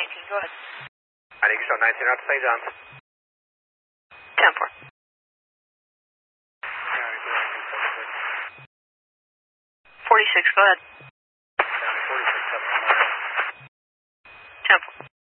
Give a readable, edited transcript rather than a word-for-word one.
19, go ahead. I need to show 19 out to St. John's. 10-4. 46, go ahead. 46, 10-4.